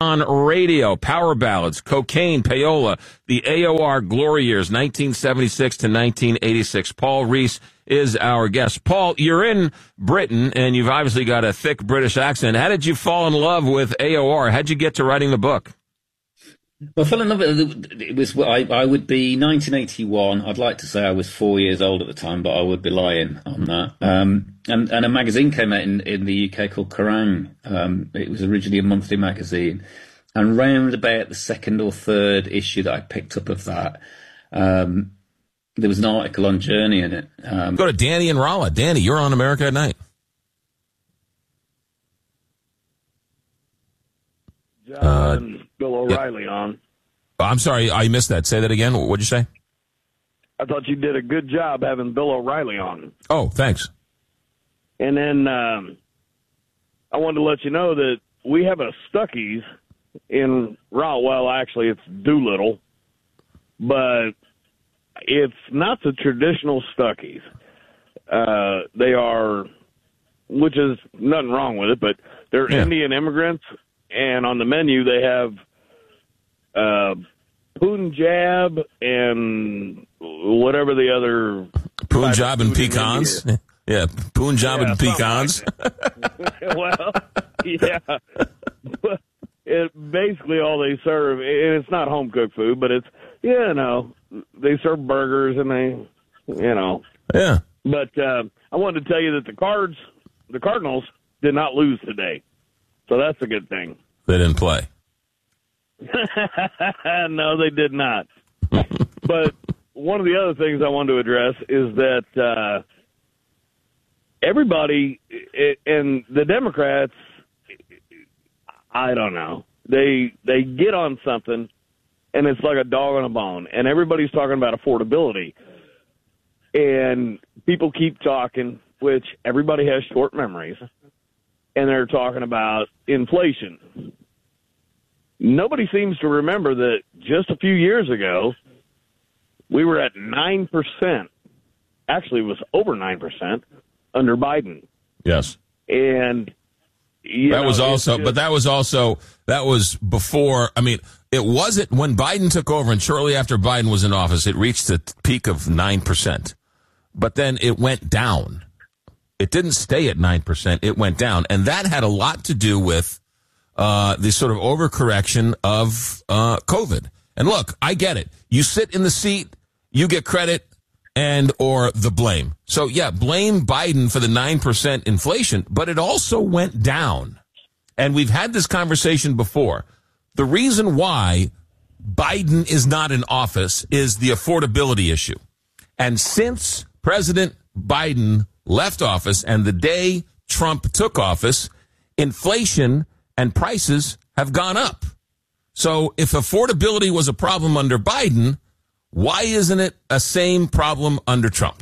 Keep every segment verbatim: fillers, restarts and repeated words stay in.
on radio, power ballads, cocaine, payola, the A O R glory years, nineteen seventy-six to nineteen eighty-six. Paul Rees is our guest. Paul, you're in Britain, and you've obviously got a thick British accent. How did you fall in love with A O R? How'd you get to writing the book? Well, I fell in love with it. It was, I, I would be nineteen eighty-one. I'd like to say I was four years old at the time, but I would be lying on that. Um, and, and a magazine came out in, in the U K called Kerrang. Um, it was originally a monthly magazine. And round about the second or third issue that I picked up of that, um, there was an article on Journey in it. Um, Go to Danny and Rolla. Danny, you're on America at Night. John, Uh, Bill O'Reilly yeah. on. I'm sorry, I missed that. Say that again. What'd you say? I thought you did a good job having Bill O'Reilly on. Oh, thanks. And then um, I wanted to let you know that we have a Stuckey's in Raleigh. Well, actually, it's Doolittle, but it's not the traditional Stuckey's. Uh, they are, which is nothing wrong with it, but they're yeah. Indian immigrants, and on the menu they have uh, Punjab and whatever the other Punjab and pecans. Yeah, Punjab yeah, and pecans. Like well, yeah. It basically all they serve, and it's not home cooked food, but it's you know they serve burgers and they, you know. Yeah. But uh, I wanted to tell you that the Cards, the Cardinals, did not lose today, so that's a good thing. They didn't play. No, they did not. But one of the other things I wanted to address is that uh, everybody and the Democrats, I don't know, they they get on something, and it's like a dog on a bone, and everybody's talking about affordability. And people keep talking, which everybody has short memories, and they're talking about inflation. Nobody seems to remember that just a few years ago, we were at nine percent. Actually, it was over nine percent under Biden. Yes. And you that know, was also, just, but that was also, that was before, I mean, it wasn't when Biden took over and shortly after Biden was in office, it reached a peak of nine percent. But then it went down. It didn't stay at nine percent. It went down. And that had a lot to do with uh, the sort of overcorrection of uh, COVID. And look, I get it. You sit in the seat, you get credit and or the blame. So, yeah, blame Biden for the nine percent inflation, but it also went down. And we've had this conversation before. The reason why Biden is not in office is the affordability issue. And since President Biden left office and the day Trump took office, inflation and prices have gone up. So if affordability was a problem under Biden, why isn't it a same problem under Trump?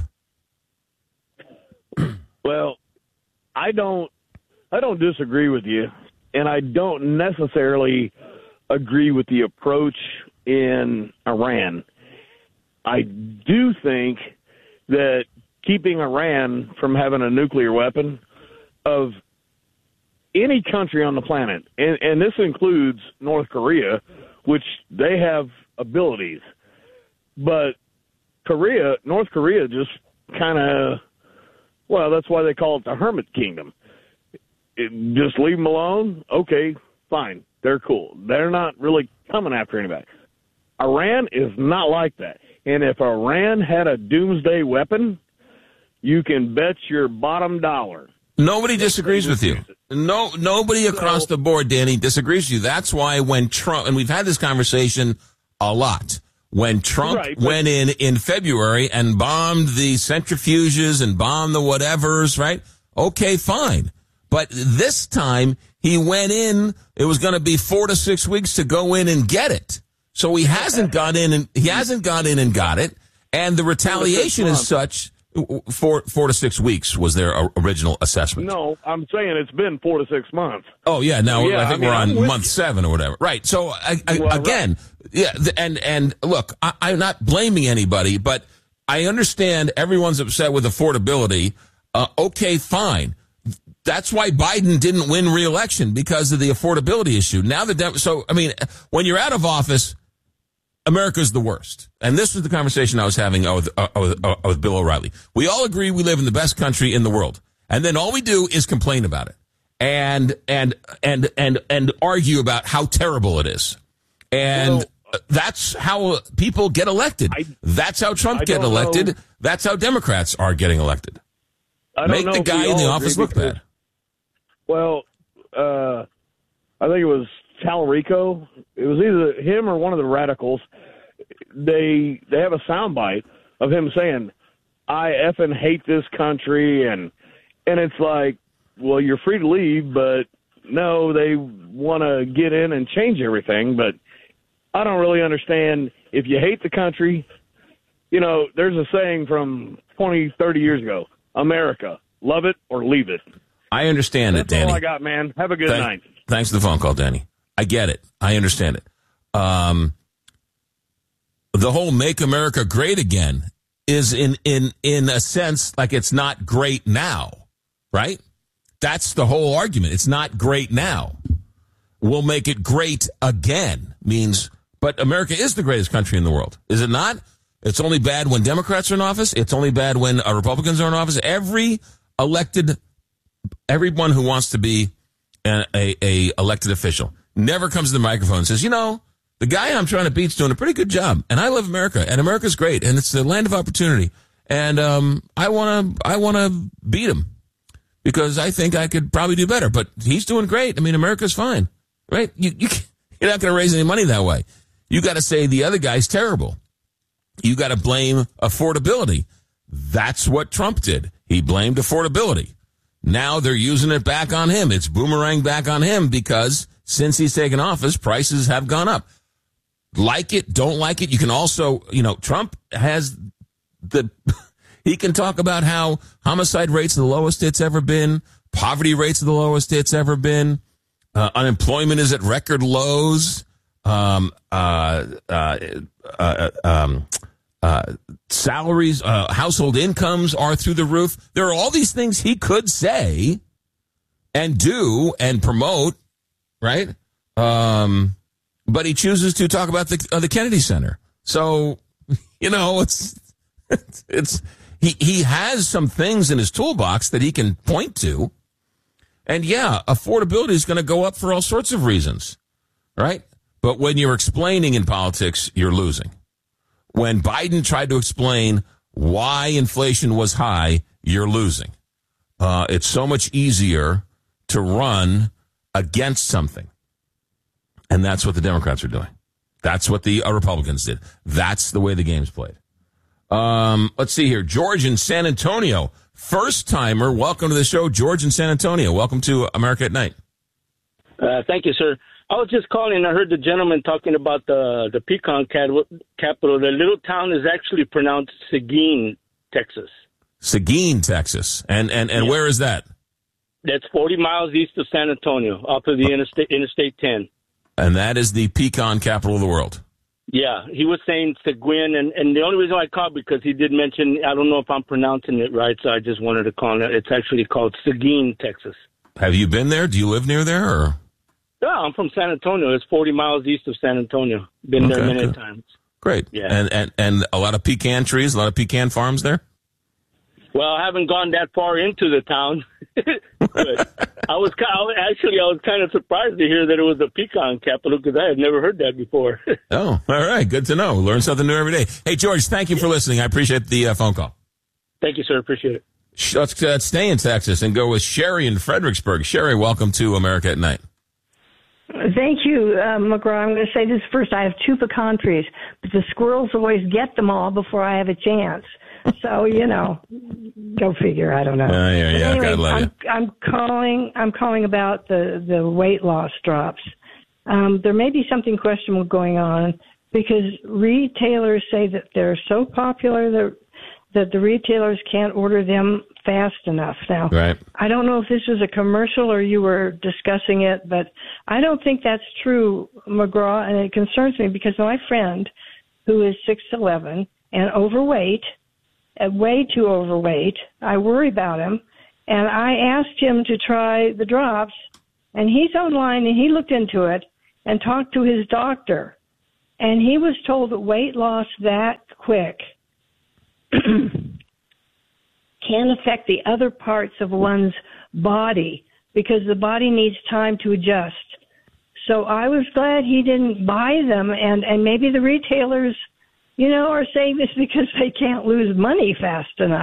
Well, I don't I don't disagree with you, and I don't necessarily agree with the approach in Iran. I do think that keeping Iran from having a nuclear weapon of any country on the planet, and, and this includes North Korea, which they have abilities, but Korea, North Korea just kind of, well, that's why they call it the Hermit Kingdom. It, just leave them alone. Okay, fine. They're cool. They're not really coming after anybody. Iran is not like that. And if Iran had a doomsday weapon, you can bet your bottom dollar. Nobody disagrees with you. No, nobody across the board, Danny, disagrees with you. That's why when Trump, and we've had this conversation a lot, when Trump right, but, went in in February and bombed the centrifuges and bombed the whatevers, right? Okay, fine. But this time he went in, it was going to be four to six weeks to go in and get it. So he hasn't got in and he hasn't got in and got it. And the retaliation is such. Four, four to six weeks was their original assessment. No, I'm saying it's been four to six months. Oh yeah, now yeah, I think I mean, we're on month you. seven or whatever. Right. So I, I, well, again, right. yeah, and and look, I, I'm not blaming anybody, but I understand everyone's upset with affordability. Uh, okay, fine. That's why Biden didn't win re-election, because of the affordability issue. Now the Dem- so I mean, when you're out of office, America's the worst. And this was the conversation I was having with, uh, with, uh, with Bill O'Reilly. We all agree we live in the best country in the world, and then all we do is complain about it and and and and and argue about how terrible it is. And well, that's how people get elected. I, that's how Trump I get elected. Know. That's how Democrats are getting elected. I don't Make know the guy in the office look because, bad. Well, uh, I think it was Talarico. It was either him or one of the radicals. They they have a soundbite of him saying, "I effing hate this country," and and it's like, well, you're free to leave, but no, they want to get in and change everything. But I don't really understand. If you hate the country, you know, there's a saying from twenty, thirty years ago: America, love it or leave it. I understand That's it, Danny. That's all I got, man. Have a good Thank, night. Thanks for the phone call, Danny. I get it. I understand it. Um, the whole "Make America Great Again" is in, in, in a sense like it's not great now, right? That's the whole argument. It's not great now. We'll make it great again means, but America is the greatest country in the world. Is it not? It's only bad when Democrats are in office. It's only bad when uh, Republicans are in office. Every elected, everyone who wants to be a, a, a elected official never comes to the microphone and says, you know, the guy I'm trying to beat's doing a pretty good job, and I love America, and America's great, and it's the land of opportunity, and um, I want to I want to beat him because I think I could probably do better. But he's doing great. I mean, America's fine, right? You, you you're not going to raise any money that way. You got to say the other guy's terrible. You got to blame affordability. That's what Trump did. He blamed affordability. Now they're using it back on him. It's boomerang back on him because since he's taken office, prices have gone up. Like it, don't like it. You can also, you know, Trump has the, he can talk about how homicide rates are the lowest it's ever been. Poverty rates are the lowest it's ever been. Uh, unemployment is at record lows. Um, uh, uh, uh, um, uh, salaries, uh, household incomes are through the roof. There are all these things he could say and do and promote, right? Um, but he chooses to talk about the uh, the Kennedy Center. So, you know, it's it's, it's he he has some things in his toolbox that he can point to. And yeah, affordability is going to go up for all sorts of reasons, right? But when you're explaining in politics, you're losing. When Biden tried to explain why inflation was high, you're losing. Uh, it's so much easier to run against something. And that's what the Democrats are doing. That's what the uh, Republicans did. That's the way the game's played. Um, let's see here. George in San Antonio. First timer. Welcome to the show, George in San Antonio. Welcome to America at Night. Uh, thank you, sir. I was just calling. I heard the gentleman talking about the the pecan capital. The little town is actually pronounced Seguin, Texas. Seguin, Texas. And and, and yeah. Where is that? That's forty miles east of San Antonio, off of the interstate, Interstate ten. And that is the pecan capital of the world. Yeah, he was saying Seguin, and, and the only reason I called because he did mention, I don't know if I'm pronouncing it right, so I just wanted to call it. It's actually called Seguin, Texas. Have you been there? Do you live near there? Or? Yeah, I'm from San Antonio. It's forty miles east of San Antonio. Been okay, there many good. times. Great. Yeah. And, and and a lot of pecan trees, a lot of pecan farms there? Well, I haven't gone that far into the town. But I was actually I was kind of surprised to hear that it was a pecan capital because I had never heard that before. Oh, all right. Good to know. Learn something new every day. Hey, George, thank you for listening. I appreciate the uh, phone call. Thank you, sir. Appreciate it. Let's uh, stay in Texas and go with Sherry in Fredericksburg. Sherry, welcome to America at Night. Thank you, uh, McGraw. I'm going to say this first. I have two pecan trees, but the squirrels always get them all before I have a chance. So, you know, go figure. I don't know. Uh, yeah, yeah, anyway, God love I'm, you. I'm calling. I'm calling about the, the weight loss drops. Um, there may be something questionable going on because retailers say that they're so popular that that the retailers can't order them fast enough. Now, right. I don't know if this was a commercial or you were discussing it, but I don't think that's true, McGraw, and it concerns me because my friend, who is six eleven and overweight, uh, way too overweight, I worry about him, And I asked him to try the drops, and he's online, and he looked into it and talked to his doctor. And he was told that weight loss that quick can affect the other parts of one's body because the body needs time to adjust. So I was glad he didn't buy them, and, and maybe the retailers, you know, are saying this because they can't lose money fast enough.